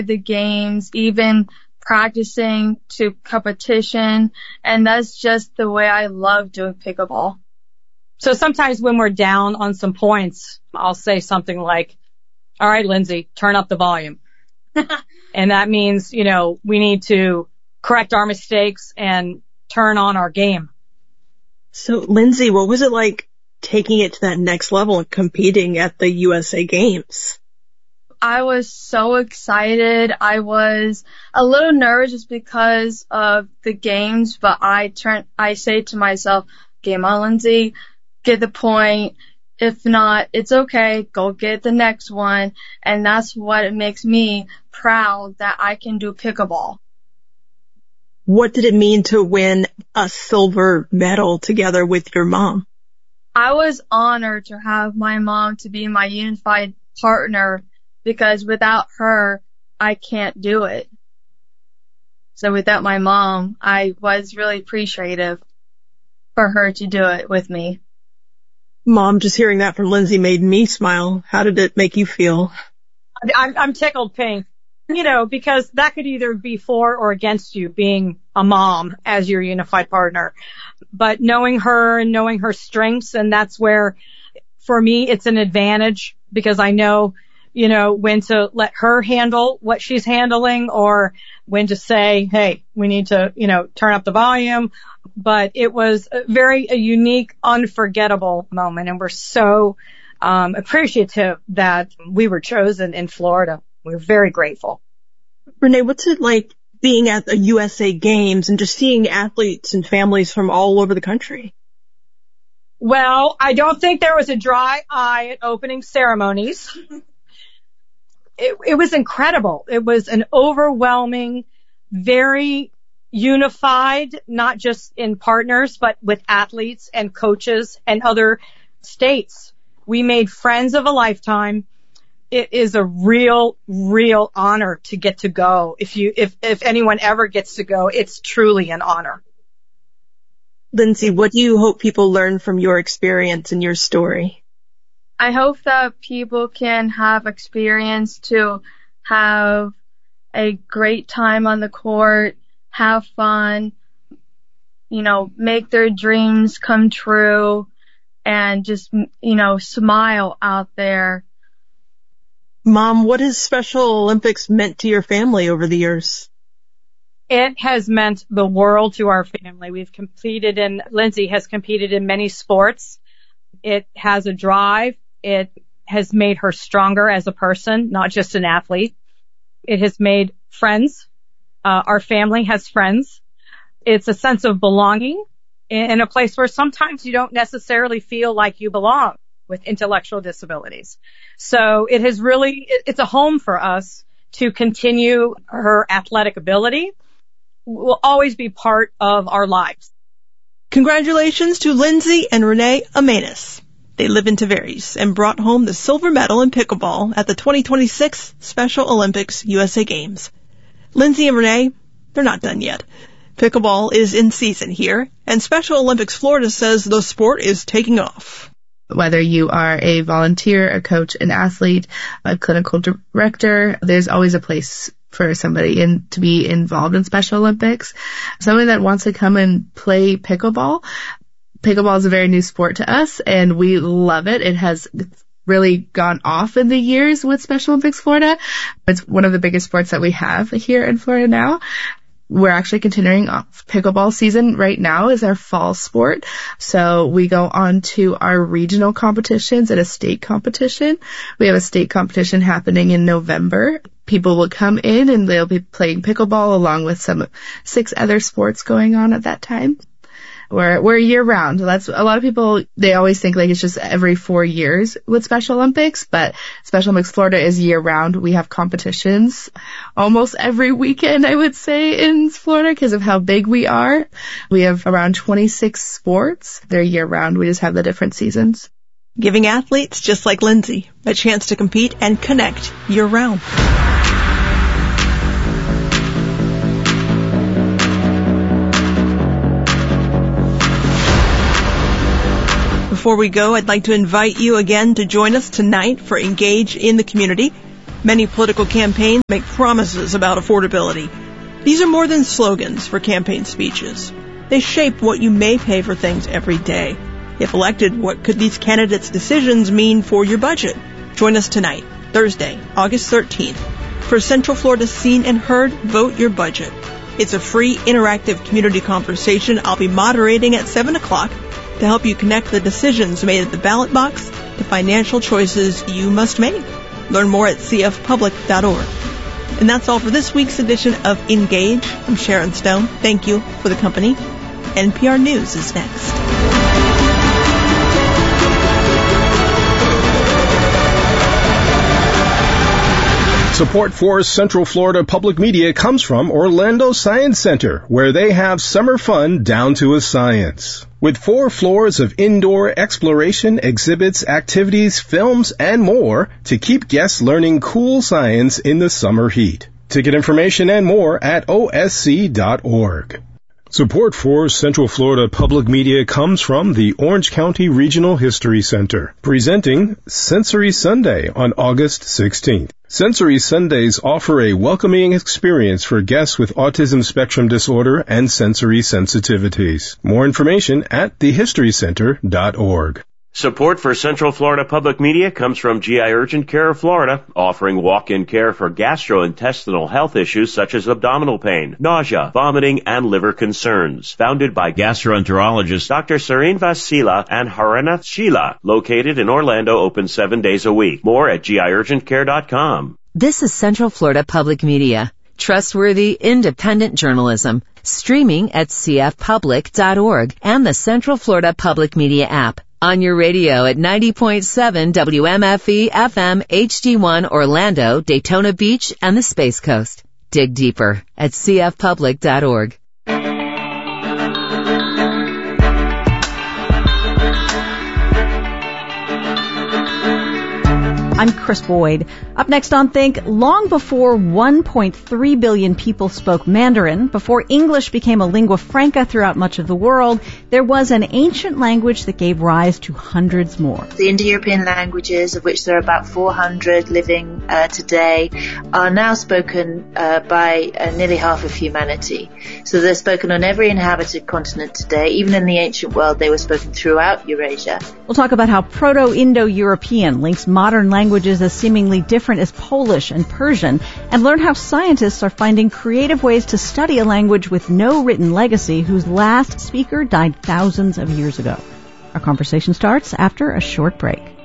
the games, even practicing to competition. And that's just the way I love doing pickleball. So sometimes when we're down on some points, I'll say something like, all right, Lindsay, turn up the volume. And that means, we need to correct our mistakes and turn on our game. So, Lindsay, what was it like taking it to that next level and competing at the USA Games? I was so excited. I was a little nervous just because of the games, but I say to myself, game on, Lindsay, get the point. If not, it's okay. Go get the next one. And that's what makes me proud that I can do pickleball. What did it mean to win a silver medal together with your mom? I was honored to have my mom to be my unified partner because without her, I can't do it. So without my mom, I was really appreciative for her to do it with me. Mom, just hearing that from Lindsay made me smile. How did it make you feel? I'm tickled pink, because that could either be for or against you being a mom as your unified partner. But knowing her and knowing her strengths, and that's where, for me, it's an advantage because I know, when to let her handle what she's handling or when to say, hey, we need to, turn up the volume. But it was a unique, unforgettable moment. And we're so appreciative that we were chosen in Florida. We're very grateful. Renee, what's it like being at the USA Games and just seeing athletes and families from all over the country? Well, I don't think there was a dry eye at opening ceremonies. It was incredible. It was an overwhelming, very unified, not just in partners, but with athletes and coaches and other states. We made friends of a lifetime. It is a real honor to get to go. If anyone ever gets to go, it's truly an honor. Lindsay, what do you hope people learn from your experience and your story? I hope that people can have experience to have a great time on the court, have fun, make their dreams come true, and just, smile out there. Mom, what has Special Olympics meant to your family over the years? It has meant the world to our family. Lindsay has competed in many sports. It has a drive. It has made her stronger as a person, not just an athlete. It has made friends. Our family has friends. It's a sense of belonging in a place where sometimes you don't necessarily feel like you belong with intellectual disabilities. So it's a home for us to continue her athletic ability. Will always be part of our lives. Congratulations to Lindsay and Renee Amanis. They live in Tavares and brought home the silver medal in pickleball at the 2026 Special Olympics USA Games. Lindsay and Renee, they're not done yet. Pickleball is in season here, and Special Olympics Florida says the sport is taking off. Whether you are a volunteer, a coach, an athlete, a clinical director, there's always a place for somebody to be involved in Special Olympics. Somebody that wants to come and play pickleball. Pickleball is a very new sport to us, and we love it. It has really gone off in the years with Special Olympics Florida. It's one of the biggest sports that we have here in Florida now. We're actually continuing pickleball season right now is our fall sport. So we go on to our regional competitions and a state competition. We have a state competition happening in November. People will come in and they'll be playing pickleball along with 6 other sports going on at that time. We're year round. That's a lot of people, they always think like it's just every 4 years with Special Olympics, but Special Olympics Florida is year round. We have competitions almost every weekend, I would say, in Florida because of how big we are. We have around 26 sports. They're year round. We just have the different seasons. Giving athletes just like Lindsay a chance to compete and connect year round. Before we go, I'd like to invite you again to join us tonight for Engage in the Community. Many political campaigns make promises about affordability. These are more than slogans for campaign speeches. They shape what you may pay for things every day. If elected, what could these candidates' decisions mean for your budget? Join us tonight, Thursday, August 13th, for Central Florida Seen and Heard Vote Your Budget. It's a free, interactive community conversation I'll be moderating at 7 o'clock to help you connect the decisions made at the ballot box to financial choices you must make. Learn more at cfpublic.org. And that's all for this week's edition of Engage. I'm Sharon Stone. Thank you for the company. NPR News is next. Support for Central Florida Public Media comes from Orlando Science Center, where they have summer fun down to a science. With 4 floors of indoor exploration, exhibits, activities, films, and more to keep guests learning cool science in the summer heat. Ticket information and more at osc.org. Support for Central Florida Public Media comes from the Orange County Regional History Center, presenting Sensory Sunday on August 16th. Sensory Sundays offer a welcoming experience for guests with autism spectrum disorder and sensory sensitivities. More information at thehistorycenter.org. Support for Central Florida Public Media comes from GI Urgent Care of Florida, offering walk-in care for gastrointestinal health issues such as abdominal pain, nausea, vomiting, and liver concerns. Founded by gastroenterologists Dr. Srinivas Sila and Haranath Sheila, located in Orlando, open 7 days a week. More at giurgentcare.com. This is Central Florida Public Media. Trustworthy, independent journalism. Streaming at cfpublic.org and the Central Florida Public Media app. On your radio at 90.7 WMFE FM HD1 Orlando, Daytona Beach, and the Space Coast. Dig deeper at cfpublic.org. I'm Chris Boyd. Up next on Think, long before 1.3 billion people spoke Mandarin, before English became a lingua franca throughout much of the world, there was an ancient language that gave rise to hundreds more. The Indo-European languages, of which there are about 400 living today, are now spoken by nearly half of humanity. So they're spoken on every inhabited continent today. Even in the ancient world, they were spoken throughout Eurasia. We'll talk about how Proto-Indo-European links modern languages as seemingly different as Polish and Persian, and learn how scientists are finding creative ways to study a language with no written legacy whose last speaker died thousands of years ago. Our conversation starts after a short break.